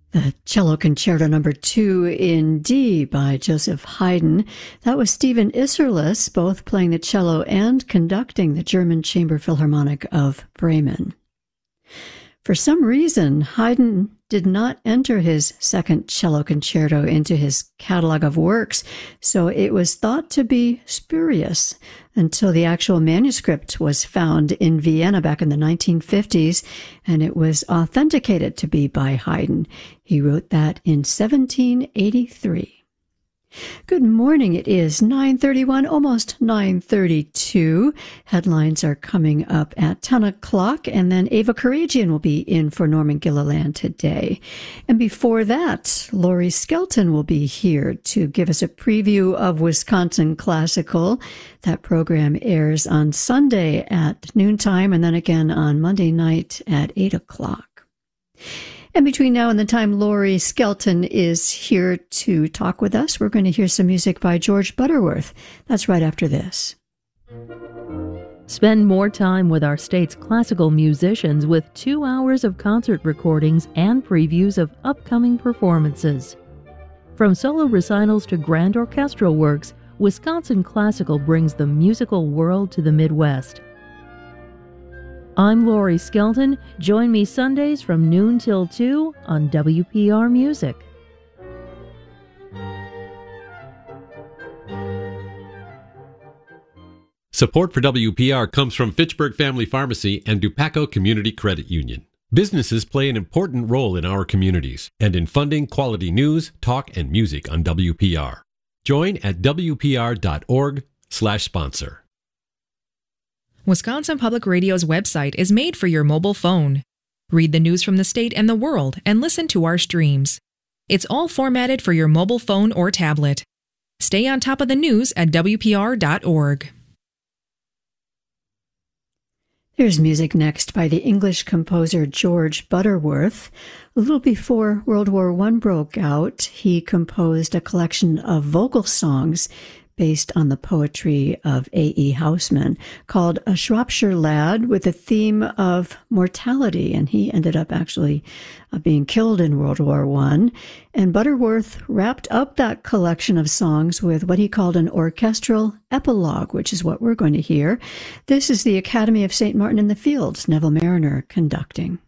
The Cello Concerto Number 2 in D by Joseph Haydn. That was Stephen Isserlis, both playing the cello and conducting the German Chamber Philharmonic of Bremen. For some reason, Haydn did not enter his second cello concerto into his catalog of works, so it was thought to be spurious until the actual manuscript was found in Vienna back in the 1950s, and it was authenticated to be by Haydn. He wrote that in 1783. Good morning. It is 9:31, almost 9:32. Headlines are coming up at 10 o'clock, and then Ava Karagian will be in for Norman Gilliland today. And before that, Laurie Skelton will be here to give us a preview of Wisconsin Classical. That program airs on Sunday at noontime and then again on Monday night at 8 o'clock. And between now and the time Laurie Skelton is here to talk with us, we're going to hear some music by George Butterworth. That's right after this. Spend more time with our state's classical musicians with 2 hours of concert recordings and previews of upcoming performances. From solo recitals to grand orchestral works, Wisconsin Classical brings the musical world to the Midwest. I'm Laurie Skelton. Join me Sundays from noon till 2 on WPR Music. Support for WPR comes from Fitchburg Family Pharmacy and Dupaco Community Credit Union. Businesses play an important role in our communities and in funding quality news, talk, and music on WPR. Join at WPR.org/sponsor. Wisconsin Public Radio's website is made for your mobile phone. Read the news from the state and the world and listen to our streams. It's all formatted for your mobile phone or tablet. Stay on top of the news at WPR.org. Here's music next by the English composer George Butterworth. A little before World War I broke out, he composed a collection of vocal songs based on the poetry of A.E. Housman, called A Shropshire Lad, with a theme of mortality, and he ended up actually being killed in World War I. And Butterworth wrapped up that collection of songs with what he called an orchestral epilogue, which is what we're going to hear. This is the Academy of St. Martin in the Fields, Neville Marriner conducting.